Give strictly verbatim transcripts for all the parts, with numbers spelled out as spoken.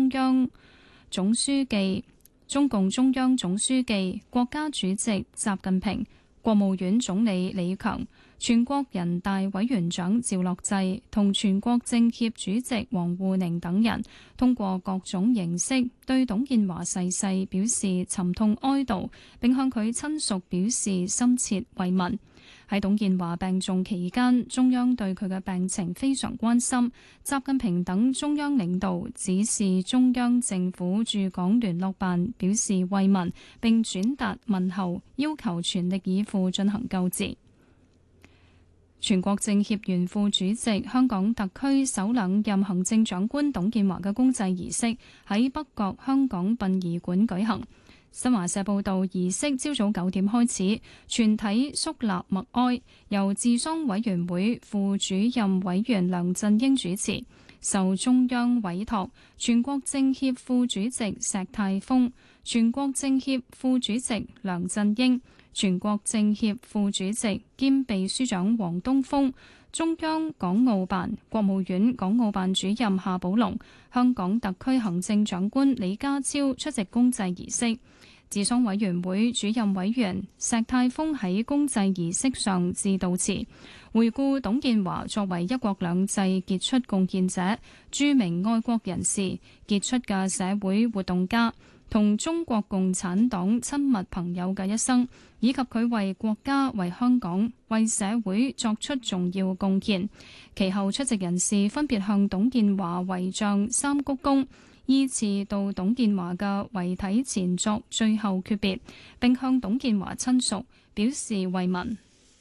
中央總書記、中共中央總書記、國家主席習近平、國務院總理李強、全國人大委員長趙樂際同全國政協主席王滬寧等人通過各種形式對董建華逝世表示沉痛哀悼，並向佢親屬表示深切慰問。喺董建華病重期間，中央對佢嘅病情非常關心。習近平等中央領導指示中央政府駐港聯絡辦表示慰問，並轉達問候，要求全力以赴進行救治。全國政協原副主席、香港特區首兩任行政長官董建華嘅公祭儀式喺北角香港殯儀館舉行。新華社報道，儀式朝早九點開始，全體肅立默哀，由治喪委員會副主任委員梁振英主持。受中央委託，全國政協副主席石泰峰、全國政協副主席梁振英、全國政協副主席兼秘書長王東峰、中央港澳辦、國務院港澳辦主任夏寶龍、香港特區行政長官李家超出席公祭儀式。治喪委員會主任委員石泰峰喺公祭儀式上致悼詞，回顧董建華作為一國兩制傑出貢獻者、著名愛國人士、傑出嘅社會活動家，同中國共產黨親密朋友嘅一生，以及佢為國家、為香港、為社會作出重要貢獻。其後出席人士分別向董建華遺像三鞠躬，依次到董建華嘅遺體前作最後訣別，並向董建華親屬表示慰問。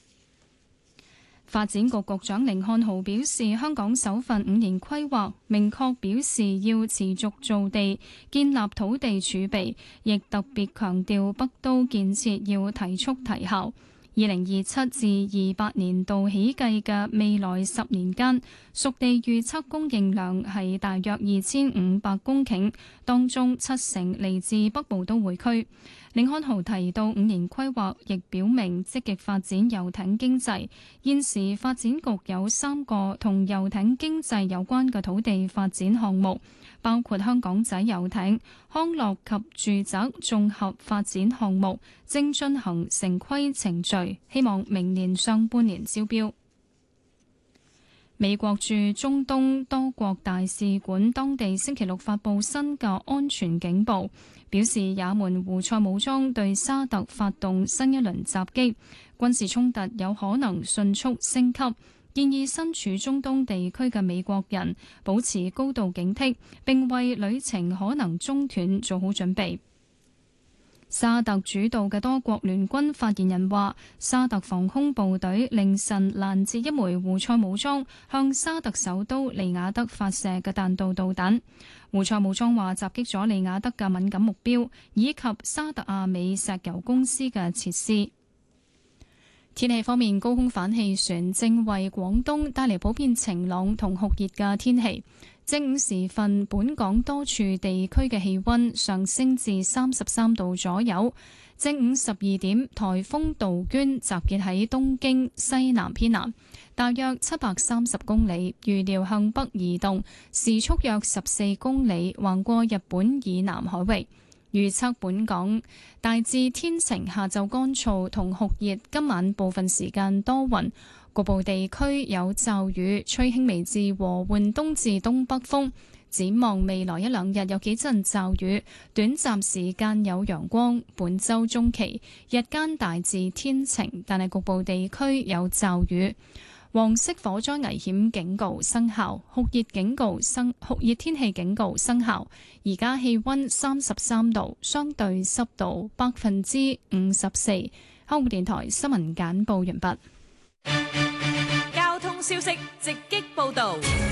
發展局局長甯漢豪表示，香港首份五年規劃明確表示要持續造地，建立土地儲備，亦特別強調北都建設要提速提效。二零二七至二八年度起計嘅未來十年間，熟地預測供應量係大約二千五百公頃，當中七成嚟自北部都會區。甯漢豪提到，五年規劃亦表明積極發展遊艇經濟。現時發展局有三個同遊艇經濟有關嘅土地發展項目，包括香港仔遊艇、康樂及住宅綜合發展項目，正進行城規程序，希望明年上半年招標。美國駐中東多國大使館當地星期六發布新嘅安全警報，表示也門胡塞武裝對沙特發動新一輪襲擊，軍事衝突有可能迅速升級，建議身處中東地區嘅美國人保持高度警惕，並為旅程可能中斷做好準備。沙特主導嘅多國聯軍發言人話，沙特防空部隊凌晨攔截一枚胡塞武裝向沙特首都利雅得發射嘅彈道導彈。胡塞武裝話襲擊咗利雅得嘅敏感目標，以及沙特阿美石油公司嘅設施。天氣方面，高空反氣旋正為廣東帶嚟普遍晴朗同酷熱嘅天氣。正午時分，本港多處地區嘅氣溫上升至三十三度左右。正午十二點，颱風杜鵑集結喺東京西南偏南，大約七百三十公里，預料向北移動，時速約十四公里，橫過日本以南海域。預測本港大致天晴，下晝乾燥同酷熱，今晚部分時間多雲。局部地區有驟雨，吹輕微至和緩東至東北風。展望未來一兩日有幾陣驟雨，短暫時間有陽光。本週中期日間大致天晴，但係局部地區有驟雨。黃色火災危險警告生效，酷熱警告生酷熱天氣警告生效。而家氣溫三十三度，相對濕度百分之五十四。香港電台新聞簡報完畢。 交通消息直擊報道，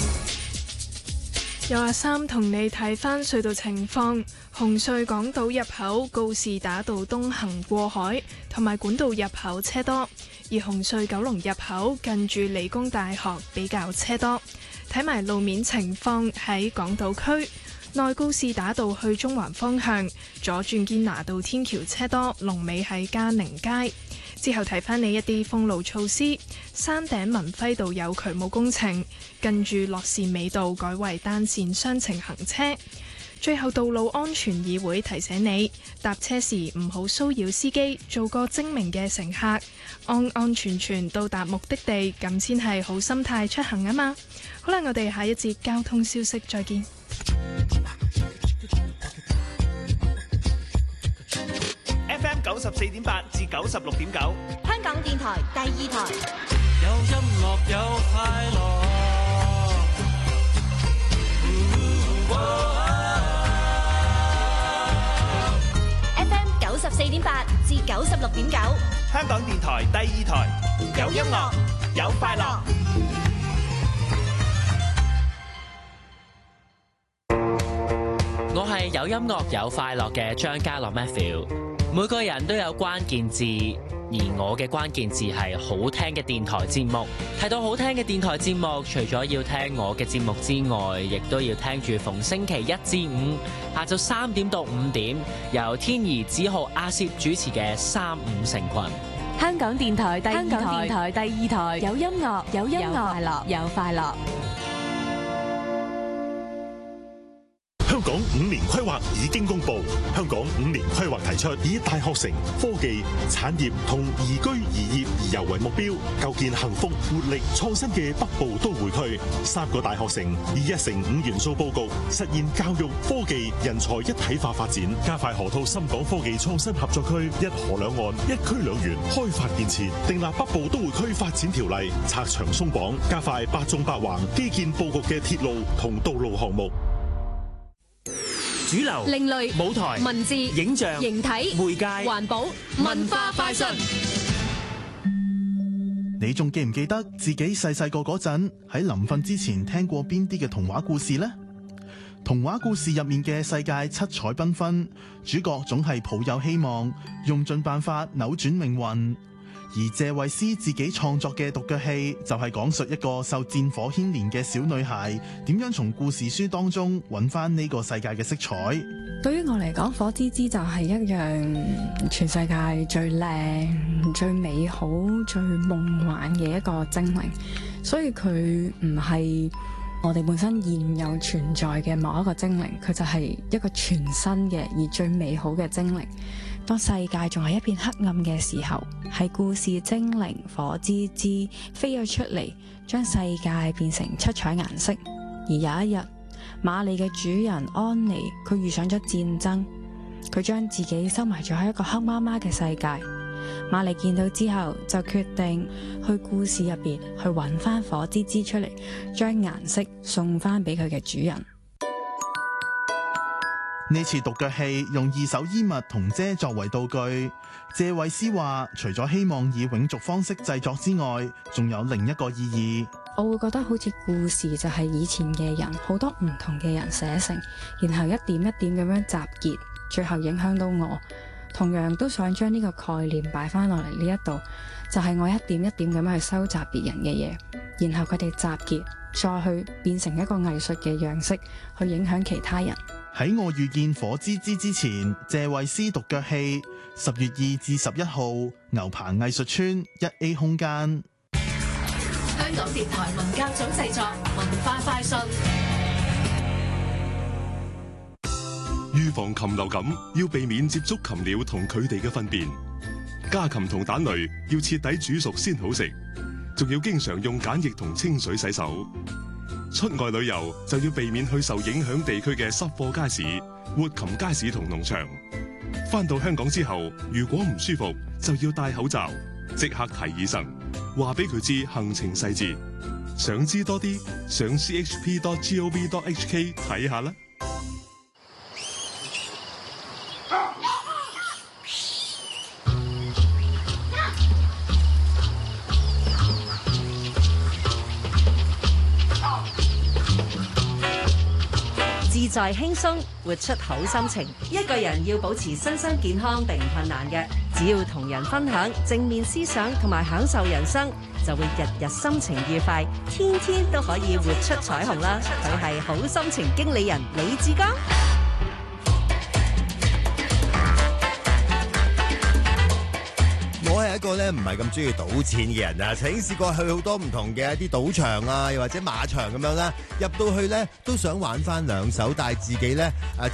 有阿三同你睇返隧道情況。紅隧港島入口告士打道東行過海，同埋管道入口車多；而紅隧九龍入口近住理工大學比較車多。睇埋路面情況，喺港島區內告士打道去中環方向左轉堅拿道天橋車多，龍尾喺嘉寧街。之後提返你一啲封路措施，山頂文輝道有渠務工程，近住樂善美道改為單線雙程行車。 最後，道路安全議會提醒你，搭車時唔好騷擾司機，做個精明嘅乘客，安安全全到達目的地，咁先係好心態出行啊嘛！好啦，我哋下一節交通消息再見。 F M 九十四點八至九十六點九， 香港電台第二台。 有音樂有快樂。 F M 九十四點八至九十六點九， 香港電台第二台，有音樂有快樂。 我係有音樂有快樂嘅張家樂 Matthew。每個人都有關鍵字，而我嘅關鍵字係好聽嘅電台節目。提到好聽嘅電台節目，除咗要聽我嘅節目之外，亦都要聽住逢星期一至五下晝三點到五點，由天怡、子浩、阿攝主持嘅三五成群。 香港電台第二台， 香港電台第二台，有音樂，有音樂，快樂，有快樂。 香港五年規劃已經公布，香港五年規劃提出以大學城、科技、產業同宜居宜業宜遊為目標，構建幸福、活力、創新嘅北部都會區。三個大學城以一城五元素佈局，實現教育、科技、人才一體化發展，加快河套深港科技創新合作區，一河兩岸、一區兩園開發建設，訂立北部都會區發展條例，拆牆鬆綁，加快八縱八橫基建佈局嘅鐵路同道路項目。 主流、 另類、 舞台、 文字、 影像、 形體、 媒介、 環保、文化快訊。 你仲記唔記得自己細細個嗰陣喺臨瞓之前聽過邊啲嘅童話故事呢？童話故事入面嘅世界七彩繽紛，主角總係抱有希望，用盡辦法扭轉命運。而謝慧思自己創作嘅獨腳戲就係講述一個受戰火牽連嘅小女孩點樣從故事書當中揾翻呢個世界嘅色彩。 對於我嚟講，火之之就係一樣全世界最靚、最美好、最夢幻嘅一個精靈，所以佢唔係我哋本身現有存在嘅某一個精靈，佢就係一個全新嘅而最美好嘅精靈。當世界仲係一片黑暗嘅時候，係故事精靈火之之飛咗出嚟，將世界變成七彩顏色。而有一日，瑪麗嘅主人安妮，佢遇上咗戰爭，佢將自己收埋咗喺一個黑媽媽嘅世界。瑪麗見到之後，就決定去故事入邊去揾翻火之之出嚟，將顏色送翻俾佢嘅主人。 呢次獨腳戲用二手衣物同遮作為道具。謝慧思話，除咗希望以永續方式製作之外，仲有另一個意義。 我會覺得好似故事就係以前嘅人，好多唔同嘅人寫成，然後一點一點咁樣集結，最後影響到我。同樣都想將呢個概念擺翻落嚟呢一度，就係我一點一點咁樣去收集別人嘅嘢，然後佢哋集結，再去變成一個藝術嘅樣式，去影響其他人。 喺我遇見火之之之前，謝慧思獨腳戲十月二至十一號牛棚藝術村一 A 空間。 香港電台文教組製作文化快訊。 預防禽流感要避免接觸禽鳥同佢哋嘅糞便，家禽同蛋類要徹底煮熟先好食，仲要經常用梘液同清水洗手。出外旅遊就要避免去受影響地區嘅濕貨街市、活禽街市同農場。返到香港之後，如果唔舒服，就要戴口罩，即刻睇醫生，話俾佢知行程細節。想知多啲，上 c h p dot gov dot h k 睇下啦。 自在輕鬆，活出好心情。一個人要保持身心健康並唔困難嘅，只要同人分享正面思想同埋享受人生，就會日日心情愉快，天天都可以活出彩虹啦！佢係好心情經理人李志剛。 我係係一個咧唔係咁中意賭錢嘅人啊，曾經試過去好多唔同嘅一啲賭場啊，又或者馬場咁樣啦，入到去咧都想玩翻兩手，但係自己咧誒